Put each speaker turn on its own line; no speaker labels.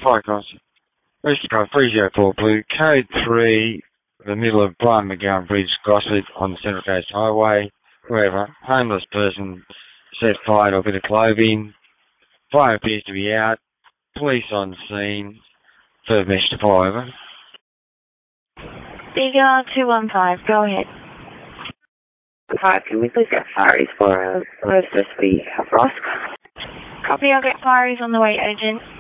Fire Constant. Rescue Car 304 Blue, Code 3, the middle of Brian McGowan Bridge, Gosford, on the Central Coast Highway, wherever. Homeless person set fire to a bit of clothing. Fire appears to be out. Police on scene. Further message to follow, over.
Beagle 215, go ahead.
Hi, can we please get fireys for Rose's we have Rosk?
Copy, I'll get fireys on the way, agent.